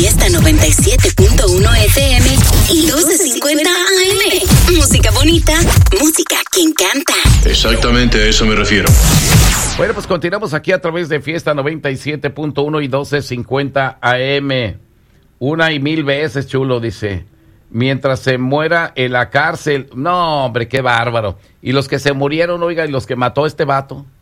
Fiesta 97.1 FM y 1250 AM. Música bonita, música que encanta. Exactamente a eso me refiero. Bueno, pues continuamos aquí a través de Fiesta 97.1 y 1250 AM. Una y mil veces, chulo, dice. Mientras se muera en la cárcel. No, hombre, qué bárbaro. Y los que se murieron, oiga, y los que mató este vato.